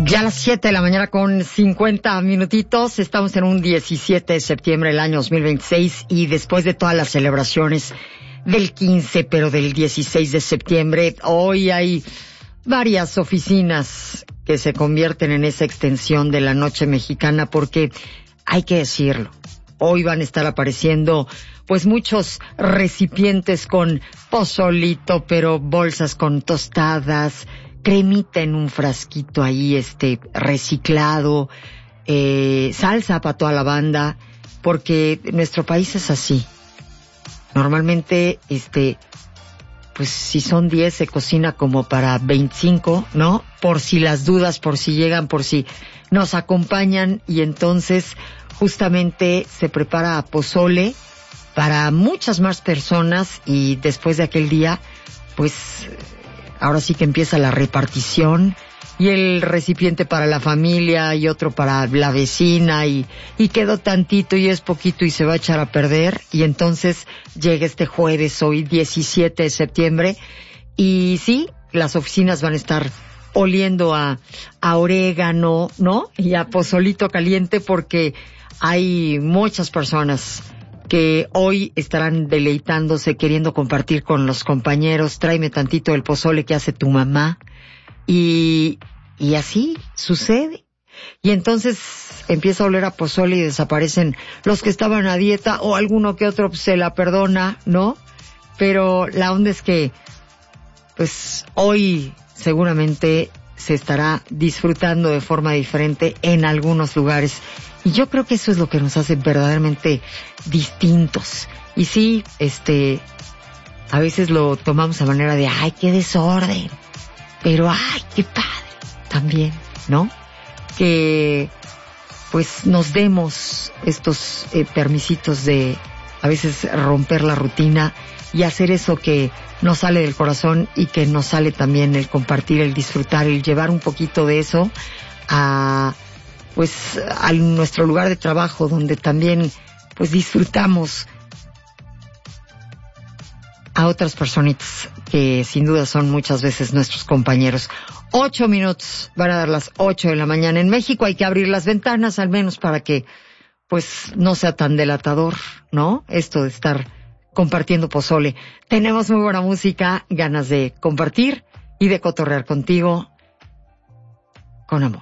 Ya a las 7 de la mañana con 50 minutitos, estamos en un 17 de septiembre del año 2026 y después de todas las celebraciones del 15, pero del 16 de septiembre, hoy hay varias oficinas que se convierten en esa extensión de la noche mexicana porque hay que decirlo, hoy van a estar apareciendo pues muchos recipientes con pozolito, pero bolsas con tostadas, cremita en un frasquito ahí, reciclado, salsa para toda la banda, porque nuestro país es así. Normalmente, pues si son 10 se cocina como para 25, ¿no? Por si las dudas, por si llegan, por si nos acompañan, y entonces justamente se prepara pozole para muchas más personas, y después de aquel día, pues ahora sí que empieza la repartición y el recipiente para la familia y otro para la vecina y quedó tantito y es poquito y se va a echar a perder, y entonces llega este jueves, hoy 17 de septiembre, y sí, las oficinas van a estar oliendo a orégano, ¿no? Y a pozolito caliente, porque hay muchas personas que hoy estarán deleitándose, queriendo compartir con los compañeros. Tráeme tantito el pozole que hace tu mamá. Y así sucede. Y entonces empieza a oler a pozole y desaparecen los que estaban a dieta, o alguno que otro se la perdona, ¿no? Pero la onda es que, pues, hoy seguramente se estará disfrutando de forma diferente en algunos lugares. Y yo creo que eso es lo que nos hace verdaderamente distintos. Y sí, a veces lo tomamos a manera de, ay, qué desorden. Pero, ay, qué padre también, ¿no? Que, pues, nos demos estos permisitos de, a veces, romper la rutina y hacer eso que nos sale del corazón y que nos sale también el compartir, el disfrutar, el llevar un poquito de eso a nuestro lugar de trabajo, donde también pues disfrutamos a otras personitas que sin duda son muchas veces nuestros compañeros. 8 minutos, van a dar las 8 de la mañana en México. Hay que abrir las ventanas al menos para que pues no sea tan delatador, ¿no? Esto de estar compartiendo pozole. Tenemos muy buena música, ganas de compartir y de cotorrear contigo con amor.